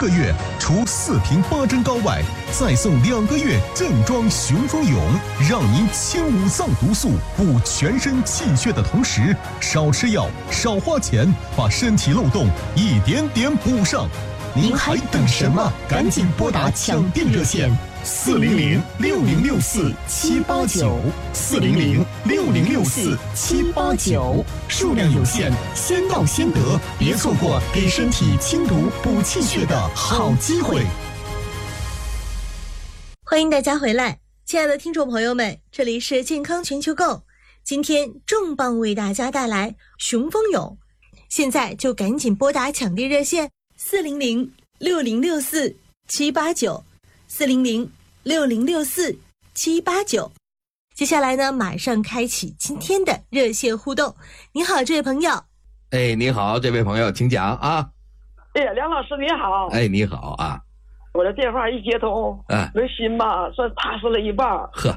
个月除4瓶8珍膏外，再送2个月正装雄风勇，让您清五脏毒素，补全身气血的同时，少吃药，少花钱，把身体漏洞一点点补上。您还等什么？赶紧拨打抢订热线400-6064-789，400-6064-789，数量有限，先到先得，别错过给身体清毒补气血的好机会。 欢迎大家回来，亲爱的听众朋友们，这里是健康全球购，今天重磅为大家带来雄风勇，现在就赶紧拨打抢订热线400-6064-789，400-6064-789。接下来呢，马上开启今天的热线互动。你好，这位朋友。 哎，你好，这位朋友，请讲啊。 哎呀，梁老师你好。 哎，你好啊。 我的电话一接通，这心吧算踏实了一半。 呵，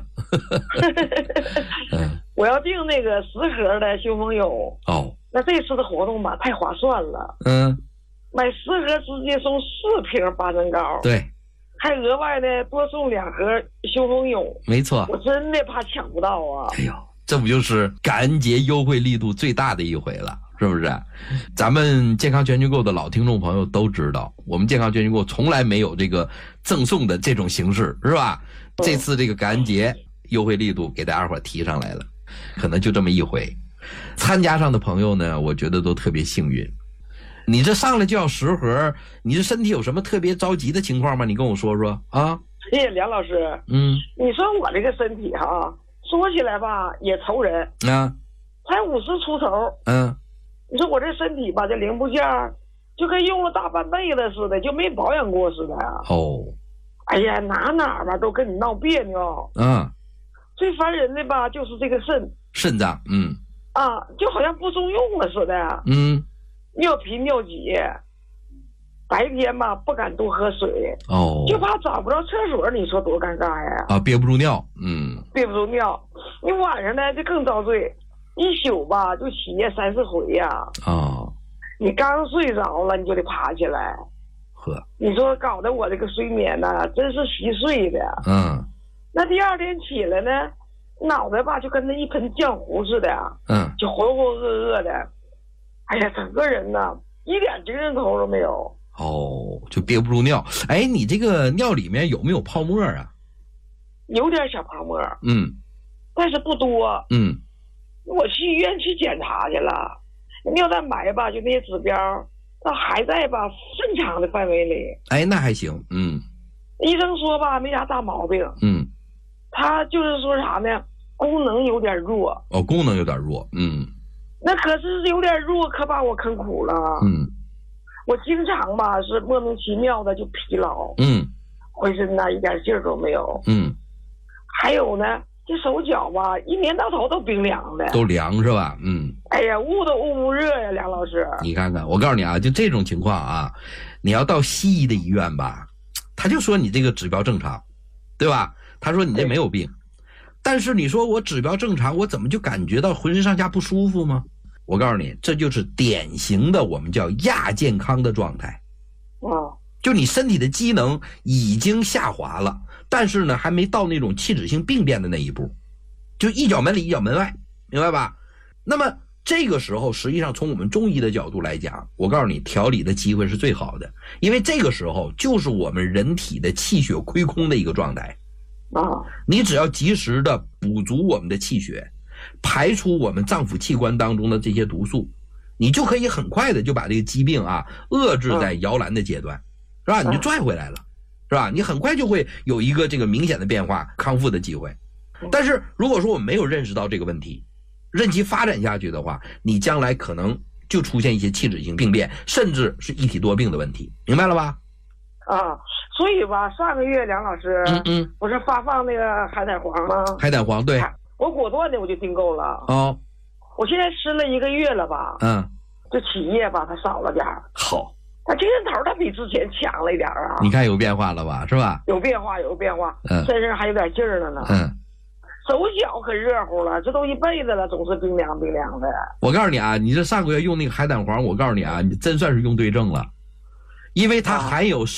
我要订那个10盒的雄风勇。 哦， 那这次的活动吧太划算了。买10盒直接送4瓶8珍膏。 对， 还额外的多送2盒雄风勇。没错， 我真的怕抢不到啊。 哎呦，这不就是感恩节优惠力度最大的一回了，是不是？咱们健康全球购的老听众朋友都知道，我们健康全球购从来没有这个赠送的这种形式，是吧？这次这个感恩节优惠力度给大家伙提上来了，可能就这么一回。参加上的朋友呢，我觉得都特别幸运。你这上来就要10盒，你这身体有什么特别着急的情况吗？你跟我说说啊。 谢谢梁老师。你说我这个身体哈，说起来吧也愁人啊， 才50出头。你说我这身体吧，这零部件就跟用了大半辈子似的，就没保养过似的呀。哎呀，哪吧都跟你闹别扭。最烦人的吧就是这个肾脏。 就好像不中用了似的呀。尿频尿急，白天吧不敢多喝水。就怕找不着厕所，你说多尴尬呀。 憋不住尿。 憋不住尿。你晚上呢就更遭罪，一宿吧就起夜3-4回呀。你刚睡着了你就得爬起来。你说搞得我这个睡眠呢真是稀碎的。那第二天起来呢，脑袋吧就跟那一盆浆糊似的。就浑浑噩噩的。哎呀，整个人呢一点精神头都没有。 就憋不住尿。哎，你这个尿里面有没有泡沫啊？ 有点小泡沫。但是不多。我去医院去检查去了，尿蛋白吧就那些指标那还在吧正常的范围里。 哎，那还行。 医生说吧没啥大毛病。他就是说啥呢，功能有点弱。 功能有点弱。 那可是有点弱，可把我坑苦了。我经常吧是莫名其妙的就疲劳。浑身呢一点劲儿都没有。还有呢，这手脚吧一年到头都冰凉的。 都凉是吧？ 哎呀，捂都捂不热呀，梁老师。 你看看，我告诉你啊，就这种情况啊，你要到西医的医院吧，他就说你这个指标正常，对吧？他说你这没有病。但是你说我指标正常，我怎么就感觉到浑身上下不舒服吗？我告诉你，这就是典型的我们叫亚健康的状态。就你身体的机能已经下滑了，但是呢还没到那种器质性病变的那一步，就一脚门里一脚门外，明白吧？那么这个时候实际上从我们中医的角度来讲，我告诉你调理的机会是最好的，因为这个时候就是我们人体的气血亏空的一个状态。你只要及时的补足我们的气血，排除我们脏腑器官当中的这些毒素，你就可以很快的就把这个疾病啊遏制在摇篮的阶段，是吧？你就拽回来了，是吧？你很快就会有一个这个明显的变化，康复的机会。但是如果说我们没有认识到这个问题，任其发展下去的话，你将来可能就出现一些器质性病变，甚至是一体多病的问题，明白了吧？ 所以吧上个月梁老师不是发放那个海胆黄吗？ 海胆黄，对， 我果断的我就订购了。我现在吃了1个月了吧。这起夜吧它少了点儿。 好， 他精神头他比之前强了一点啊。 你看有变化了吧，是吧？ 有变化身上还有点劲儿了呢。手脚可热乎了，这都一辈子了，总是冰凉冰凉的。 我告诉你啊，你这上个月用那个海胆黄，我告诉你啊，你真算是用对症了，因为它含有